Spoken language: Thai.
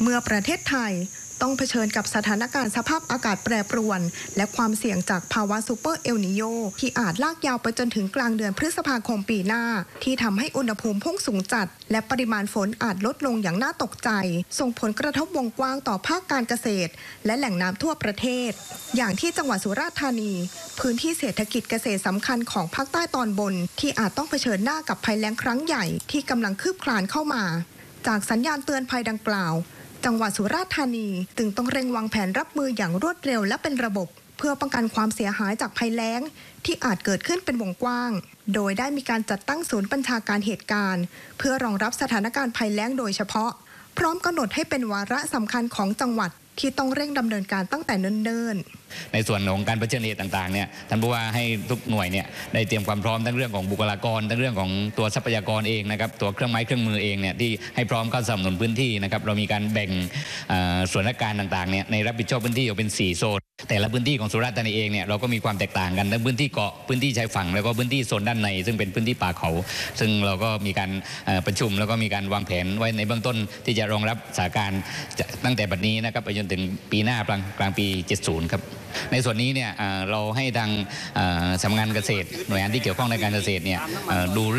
เมื่อประเทศไทยต้องเผชิญกับสถานการณ์สภาพอากาศแปรปรวนและความเสี่ยงจากภาวะซูเปอร์เอลนิโญที่อาจลากยาวไปจนถึงกลางเดือนพฤษภาคมปีหน้าที่ทำให้อุณหภูมิพุ่งสูงจัดและปริมาณฝนอาจลดลงอย่างน่าตกใจส่งผลกระทบวงกว้างต่อภาคการเกษตรและแหล่งน้ำทั่วประเทศอย่างที่จังหวัดสุราษฎร์ธานีพื้นที่เศรษฐกิจเกษตรสำคัญของภาคใต้ตอนบนที่อาจต้องเผชิญหน้ากับภัยแล้งครั้งใหญ่ที่กำลังคืบคลานเข้ามาจากสัญญาณเตือนภัยดังกล่าวจังหวัดสุราษฎร์ธานีจึงต้องเร่งวางแผนรับมืออย่างรวดเร็วและเป็นระบบเพื่อป้องกันความเสียหายจากภัยแล้งที่อาจเกิดขึ้นเป็นวงกว้างโดยได้มีการจัดตั้งศูนย์บัญชาการเหตุการณ์เพื่อรองรับสถานการณ์ภัยแล้งโดยเฉพาะพร้อมกำหนดให้เป็นวาระสำคัญของจังหวัดที่ต้องเร่งดำเนินการตั้งแต่เนิ่นในส่วนของการเผชิญเหตุต่างๆเนี่ยท่านผู้ว่าให้ทุกหน่วยเนี่ยได้เตรียมความพร้อมทั้งเรื่องของบุคลากรทั้งเรื่องของตัวทรัพยากรเองนะครับตัวเครื่องไม้เครื่องมือเองเนี่ยที่ให้พร้อมเข้าสนับสนุนพื้นที่นะครับเรามีการแบ่งส่วนราชการต่างๆเนี่ยในรับผิดชอบพื้นที่ออกเป็น4โซนแต่ละพื้นที่ของสุราษฎร์ธานีเองเนี่ยเราก็มีความแตกต่างกันทั้งพื้นที่เกาะพื้นที่ชายฝั่งแล้วก็พื้นที่โซนด้านในซึ่งเป็นพื้นที่ป่าเขาซึ่งเราก็มีการประชุมแล้วก็มีการวางแผนไว้ในเบื้องต้นที่จะรองรับสถานการณ์ตั้งแต่บัดนี้นะครับไปจนถึงปีหน้ากลางปี70ครับในส่วนนี้เนี่ยเราให้ทางสำนักงานเกษตรหน่วยงานที่เกี่ยวข้องในการเกษตรเนี่ยดู